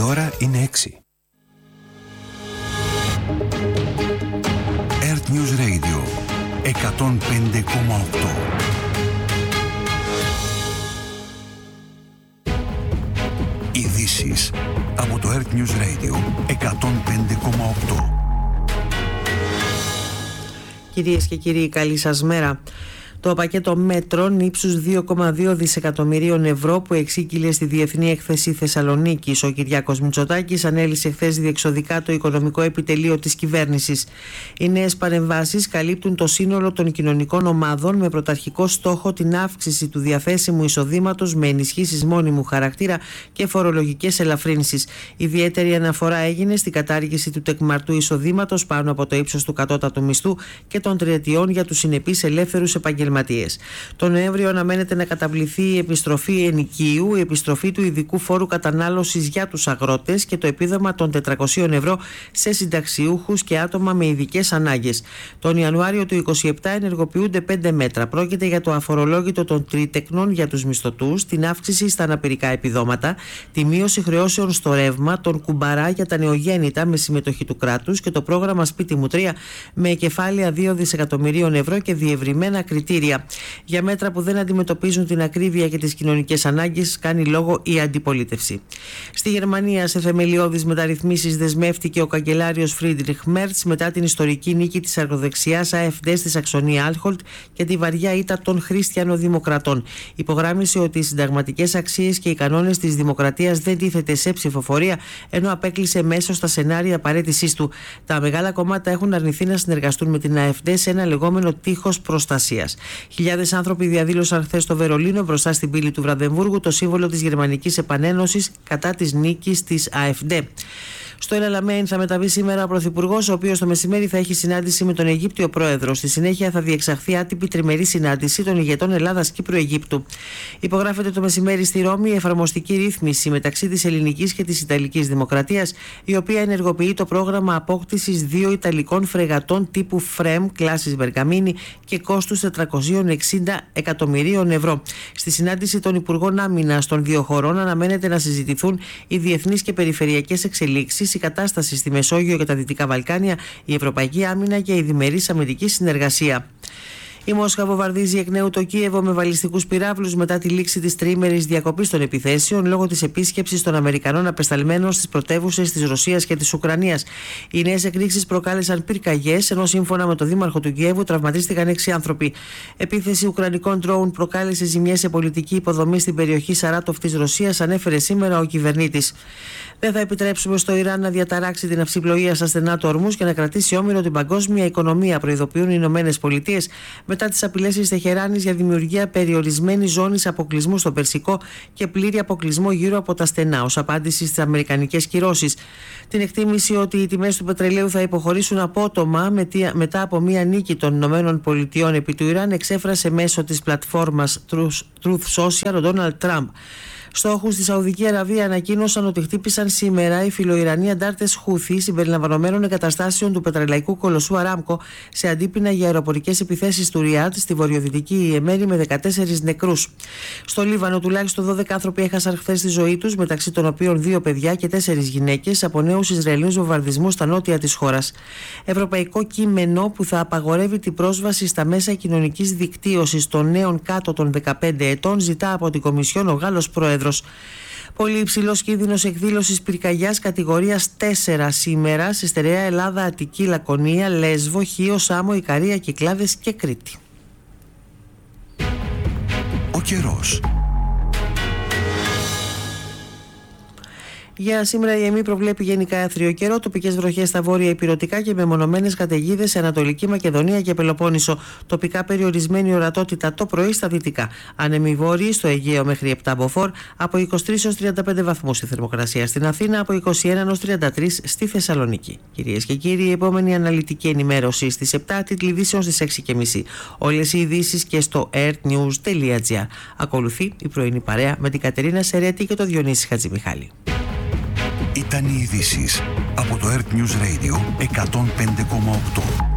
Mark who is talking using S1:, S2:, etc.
S1: ώρα είναι 6. Earth News Radio 105,8. Ειδήσεις από το Earth News Radio 105,8.
S2: Κυρίες και κύριοι, καλή σας μέρα. Το πακέτο μέτρων ύψους 2,2 δισεκατομμυρίων ευρώ που εξήγηλε στη Διεθνή Έκθεση Θεσσαλονίκης ο Κυριάκος Μητσοτάκης ανέλησε χθες διεξοδικά το οικονομικό επιτελείο της κυβέρνησης. Οι νέες παρεμβάσεις καλύπτουν το σύνολο των κοινωνικών ομάδων με πρωταρχικό στόχο την αύξηση του διαθέσιμου εισοδήματος με ενισχύσεις μόνιμου χαρακτήρα και φορολογικές ελαφρύνσεις. Ιδιαίτερη αναφορά έγινε στην κατάργηση του τεκμαρτού εισοδήματος πάνω από το ύψος του κατώτατου μισθού και των τριετιών για τους συνεπείς ελεύθερους επαγγελματίες. Το Νοέμβριο αναμένεται να καταβληθεί η επιστροφή ενοικίου, η επιστροφή του ειδικού φόρου κατανάλωσης για τους αγρότες και το επίδομα των 400 ευρώ σε συνταξιούχους και άτομα με ειδικές ανάγκες. Τον Ιανουάριο του 2027 ενεργοποιούνται 5 μέτρα. Πρόκειται για το αφορολόγητο των τρίτεκνων για τους μισθωτούς, την αύξηση στα αναπηρικά επιδόματα, τη μείωση χρεώσεων στο ρεύμα, τον κουμπαρά για τα νεογέννητα με συμμετοχή του κράτους και το πρόγραμμα Σπίτι μου 3 με κεφάλαια 2 δισεκατομμυρίων ευρώ και διευρυμένα κριτήρια. Για μέτρα που δεν αντιμετωπίζουν την ακρίβεια και τις κοινωνικές ανάγκες κάνει λόγο η αντιπολίτευση. Στη Γερμανία, σε θεμελιώδεις μεταρρυθμίσεις δεσμεύτηκε ο καγκελάριος Φρίντριχ Μέρτς μετά την ιστορική νίκη της ακροδεξιάς AfD στη Σαξονία-Άνχολτ και τη βαριά ήττα των χριστιανοδημοκρατών. Υπογράμμισε ότι οι συνταγματικές αξίες και οι κανόνες της δημοκρατίας δεν τίθεται σε ψηφοφορία, ενώ απέκλεισε μέσω στα σενάρια παραίτησής του. Τα μεγάλα κόμματα έχουν αρνηθεί να συνεργαστούν με την AfD σε ένα λεγόμενο τείχος προστασίας. Χιλιάδες άνθρωποι διαδήλωσαν χθες στο Βερολίνο μπροστά στην πύλη του Βραντεμβούργου το σύμβολο της Γερμανικής Επανένωσης κατά της νίκης της AfD. Στο Ελαλαμέιν θα μεταβεί σήμερα ο Πρωθυπουργός, ο οποίος το μεσημέρι θα έχει συνάντηση με τον Αιγύπτιο Πρόεδρο. Στη συνέχεια θα διεξαχθεί άτυπη τριμερή συνάντηση των ηγετών Ελλάδας, Κύπρου, Αιγύπτου. Υπογράφεται το μεσημέρι στη Ρώμη η εφαρμοστική ρύθμιση μεταξύ της ελληνικής και της ιταλικής δημοκρατίας, η οποία ενεργοποιεί το πρόγραμμα απόκτησης 2 ιταλικών φρεγατών τύπου FREM κλάσης Μπεργαμίνη και κόστους 460 εκατομμυρίων ευρώ. Στη συνάντηση των Υπουργών Άμυνας των δύο χωρών αναμένεται να συζητηθούν οι διεθνείς και περιφερειακές εξελίξεις, η κατάσταση στη Μεσόγειο και τα Δυτικά Βαλκάνια, η ευρωπαϊκή άμυνα και η διμερής αμυντική συνεργασία. Η Μόσχα βομβαρδίζει εκ νέου το Κίεβο με βαλιστικούς πυράβλους μετά τη λήξη της τριήμερης διακοπής των επιθέσεων λόγω της επίσκεψης των Αμερικανών απεσταλμένων στις πρωτεύουσες της Ρωσίας και της Ουκρανίας. Οι νέες εκρήξεις προκάλεσαν πυρκαγιές, ενώ σύμφωνα με το δήμαρχο του Κιέβου τραυματίστηκαν 6 άνθρωποι. Επίθεση ουκρανικών ντρόουν προκάλεσε ζημιές σε πολιτική υποδομή στην περιοχή Σαράτοφ της Ρωσίας, ανέφερε σήμερα ο κυβερνήτης. Δεν θα επιτρέψουμε στο Ιράν να διαταράξει την αυσιπλοεία στα στενά του Ορμούζ και να κρατήσει όμοιρο την παγκόσμια οικονομία, προειδοποιούν οι Ηνωμένες Πολιτείες μετά τις απειλές της Τεχεράνης για δημιουργία περιορισμένης ζώνης αποκλεισμού στο Περσικό και πλήρη αποκλεισμό γύρω από τα στενά, ως απάντηση στις αμερικανικές κυρώσεις. Την εκτίμηση ότι οι τιμές του πετρελαίου θα υποχωρήσουν απότομα μετά από μία νίκη των Ηνωμένων Πολιτειών επί του Ιράν εξέφρασε μέσω της πλατφόρμας Truth Social ο Ντόναλντ Τραμπ. Στόχους στη Σαουδική Αραβία ανακοίνωσαν ότι χτύπησαν σήμερα οι φιλοϊρανοί αντάρτες Χούθι συμπεριλαμβανομένων εγκαταστάσεων του πετρελαϊκού κολοσσού Αράμκο σε αντίπεινα για αεροπορικές επιθέσεις του Ριάντ στη βορειοδυτική Ιεμένη με 14 νεκρούς. Στο Λίβανο τουλάχιστον 12 άνθρωποι έχασαν χθες τη ζωή τους, μεταξύ των οποίων 2 παιδιά και 4 γυναίκες από νέους Ισραηλινούς βομβαρδισμούς στα νότια της χώρας. Ευρωπαϊκό κείμενο που θα απαγορεύει την πρόσβαση στα μέσα κοινωνικής δικτύωσης των νέων κάτω των 15 ετών ζητά από την Κομισιόν ο Γάλλος Πρόεδρος. Πολύ υψηλός κίνδυνος εκδήλωσης πυρκαγιάς κατηγορίας 4 σήμερα σε στερεά Ελλάδα, Αττική, Λακωνία, Λέσβο, Χίο, Σάμο, Ικαρία, Κυκλάδες και Κρήτη.
S1: Ο καιρός.
S2: Για σήμερα η ΕΜΗ προβλέπει γενικά άθριο καιρό, τοπικές βροχές στα βόρεια ηπειρωτικά και μεμονωμένες καταιγίδες σε Ανατολική Μακεδονία και Πελοπόννησο. Τοπικά περιορισμένη ορατότητα το πρωί στα δυτικά. Άνεμοι βόρειοι στο Αιγαίο μέχρι 7 μποφόρ, από 23 έως 35 βαθμούς η θερμοκρασία στην Αθήνα, από 21 έως 33 στη Θεσσαλονίκη. Κυρίες και κύριοι, η επόμενη αναλυτική ενημέρωση στις 7, τίτλοι ειδήσεων στις 6.30. Όλες οι ειδήσεις και στο airnews.gr. Ακολουθεί η πρωινή παρέα με την Κατερίνα Σερέτη και το Διονύση Χατζημιχάλη.
S1: Ήταν οι ειδήσεις από το Earth News Radio 105,8.